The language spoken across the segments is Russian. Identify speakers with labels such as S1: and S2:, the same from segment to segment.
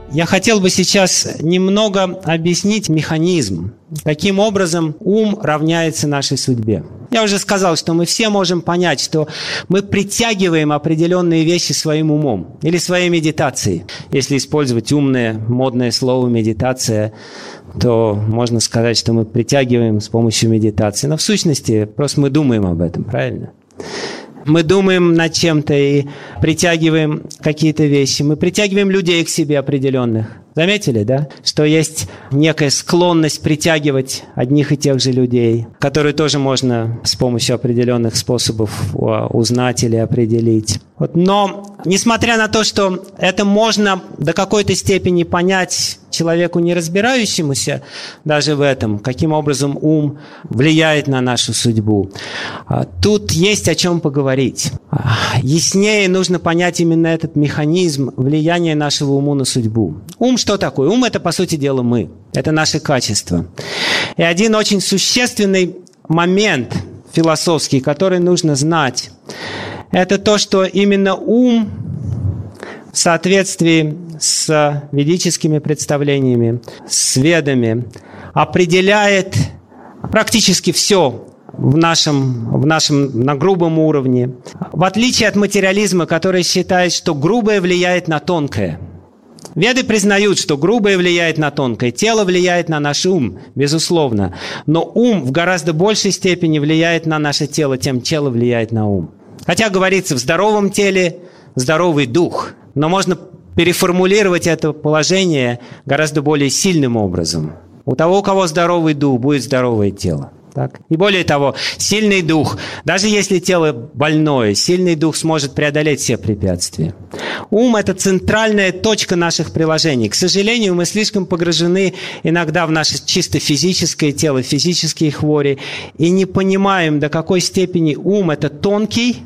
S1: Я хотел бы сейчас немного объяснить механизм, каким образом ум равняется нашей судьбе. Я уже сказал, что мы все можем понять, что мы притягиваем определенные вещи своим умом или своей медитацией. Если использовать умное, модное слово «медитация», то можно сказать, что мы притягиваем с помощью медитации. Но в сущности, просто мы думаем об этом, правильно? Мы думаем над чем-то и притягиваем какие-то вещи. Мы притягиваем людей к себе определенных. Заметили, да? Что есть некая склонность притягивать одних и тех же людей, которые тоже можно с помощью определенных способов узнать или определить. Но, несмотря на то, что это можно до какой-то степени понять человеку, не разбирающемуся даже в этом, каким образом ум влияет на нашу судьбу, тут есть о чем поговорить. Яснее нужно понять именно этот механизм влияния нашего ума на судьбу. Ум что такое? Ум – это, по сути дела, мы. Это наши качества. И один очень существенный момент философский, который нужно знать, это то, что именно ум в соответствии с ведическими представлениями, с ведами, определяет практически все в нашем на грубом уровне. В отличие от материализма, который считает, что грубое влияет на тонкое. Веды признают, что грубое влияет на тонкое, тело влияет на наш ум, безусловно. Но ум в гораздо большей степени влияет на наше тело, чем тело влияет на ум. Хотя говорится, в здоровом теле здоровый дух. Но можно переформулировать это положение гораздо более сильным образом. У того, у кого здоровый дух, будет здоровое тело. Так? И более того, сильный дух, даже если тело больное, сильный дух сможет преодолеть все препятствия. Ум – это центральная точка наших приложений. К сожалению, мы слишком погружены иногда в наше чисто физическое тело, физические хвори, и не понимаем, до какой степени ум – это тонкий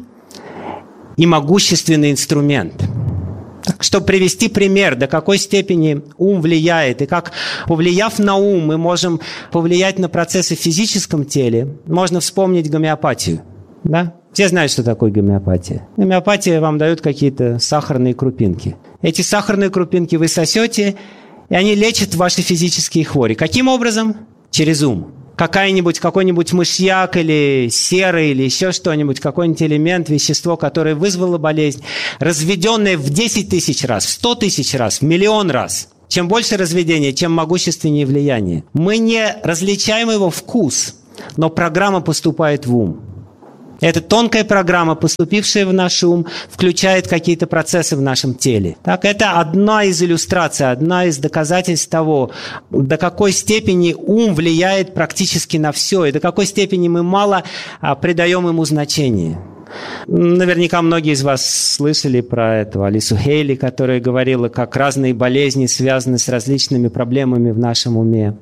S1: и могущественный инструмент. Так, чтобы привести пример, до какой степени ум влияет, и как, повлияв на ум, мы можем повлиять на процессы в физическом теле, можно вспомнить гомеопатию. Да? Все знают, что такое гомеопатия. Гомеопатия вам дает какие-то сахарные крупинки. Эти сахарные крупинки вы сосете, и они лечат ваши физические хвори. Каким образом? Через ум. Какой-нибудь мышьяк или сера или еще что-нибудь, какой-нибудь элемент, вещество, которое вызвало болезнь, разведенное в 10 тысяч раз, в 100 тысяч раз, в миллион раз. Чем больше разведения, тем могущественнее влияние. Мы не различаем его вкус, но программа поступает в ум. Эта тонкая программа, поступившая в наш ум, включает какие-то процессы в нашем теле. Так, это одна из иллюстраций, одна из доказательств того, до какой степени ум влияет практически на все, и до какой степени мы мало придаем ему значения. Наверняка многие из вас слышали про эту Алису Хейли, которая говорила, как разные болезни связаны с различными проблемами в нашем уме.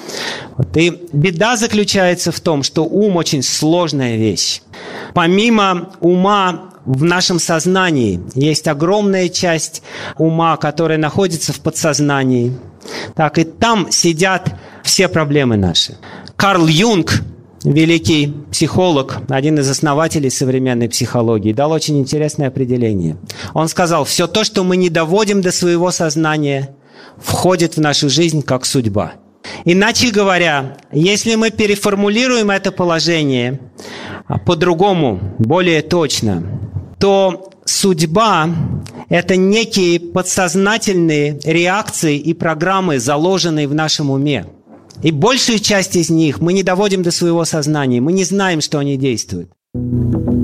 S1: И беда заключается в том, что ум очень сложная вещь. Помимо ума в нашем сознании есть огромная часть ума, которая находится в подсознании. Так, и там сидят все проблемы наши. Карл Юнг, великий психолог, один из основателей современной психологии, дал очень интересное определение. Он сказал, все то, что мы не доводим до своего сознания, входит в нашу жизнь как судьба. Иначе говоря, если мы переформулируем это положение по-другому, более точно, то судьба – это некие подсознательные реакции и программы, заложенные в нашем уме. И большую часть из них мы не доводим до своего сознания, мы не знаем, что они действуют.